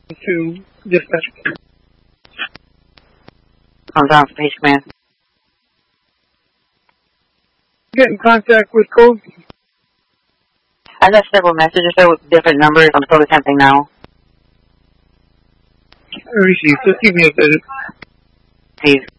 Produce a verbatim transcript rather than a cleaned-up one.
to dispatch. Comes on, Space Command. Get in contact with code. I got several messages there with different numbers. I'm still attempting now. I received. Just give me a minute. Please.